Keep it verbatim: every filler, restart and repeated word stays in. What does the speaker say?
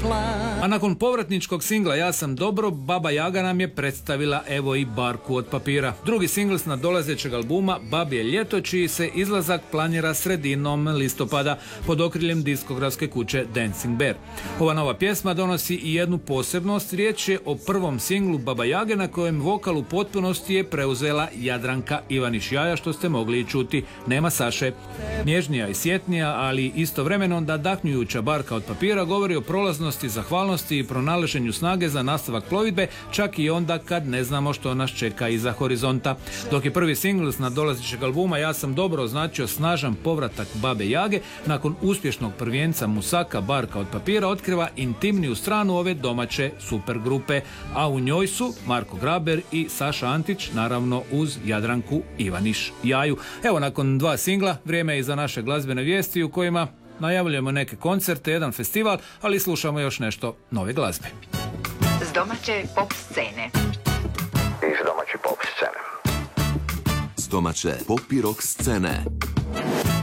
plan. A nakon povratničkog singla Ja sam dobro, Baba Jaga nam je predstavila evo i Barku od papira. Drugi singl s nadolazećeg albuma Babje ljeto, čiji se izlazak planira sredinom listopada pod okriljem diskografske kuće Dancing Bear. Ova nova pjesma donosi i jednu posebnost. Riječ je o prvom singlu Baba Jage na kojem vokal u potpunosti je preuzela Jadranka Ivaniš-Jaja, što ste mogli i čuti. Nema Saše. Nježnija i sjetnija, ali istovremeno nadahnjujuća Barka od papira govori o prolaznosti, zahvalnosti i pronalaženju snage za nastavak plovidbe, čak i onda kad ne znamo što nas čeka iza horizonta. Dok je prvi singl s nadolazećeg albuma Ja sam dobro označio snažan povratak Babe Jage, nakon uspješnog prvijenca Musaka Barka od papira otkriva intimniju stranu ove domaće supergrupe, a u njoj su Marko Graber i Saša Antić, naravno uz Jadranku Ivaniš-Jaju. Evo, nakon dva singla, vrijeme je i za naše glazbene vijesti u kojima najavljujemo neke koncerte, jedan festival, ali slušamo još nešto nove glazbe. S domaće pop scene. Iz domaće pop scene. S domaće pop i rock scene.